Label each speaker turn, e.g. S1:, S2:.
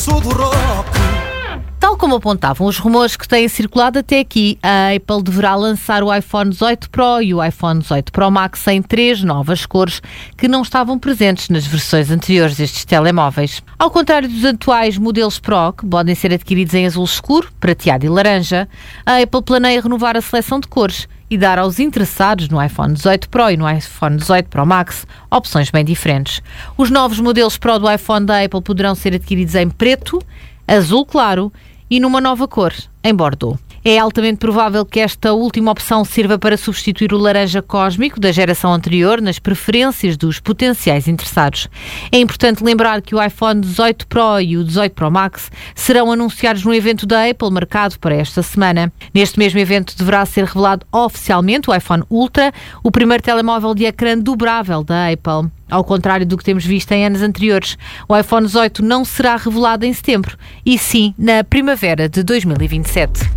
S1: sou do rock.
S2: Tal como apontavam os rumores que têm circulado até aqui, a Apple deverá lançar o iPhone 18 Pro e o iPhone 18 Pro Max em 3 novas cores que não estavam presentes nas versões anteriores destes telemóveis. Ao contrário dos atuais modelos Pro, que podem ser adquiridos em azul escuro, prateado e laranja, a Apple planeia renovar a seleção de cores e dar aos interessados no iPhone 18 Pro e no iPhone 18 Pro Max opções bem diferentes. Os novos modelos Pro do iPhone da Apple poderão ser adquiridos em preto, azul claro e numa nova cor, em Bordeaux. É altamente provável que esta última opção sirva para substituir o laranja cósmico da geração anterior nas preferências dos potenciais interessados. É importante lembrar que o iPhone 18 Pro e o 18 Pro Max serão anunciados no evento da Apple marcado para esta semana. Neste mesmo evento deverá ser revelado oficialmente o iPhone Ultra, o primeiro telemóvel de ecrã dobrável da Apple. Ao contrário do que temos visto em anos anteriores, o iPhone 18 não será revelado em setembro, e sim na primavera de 2027.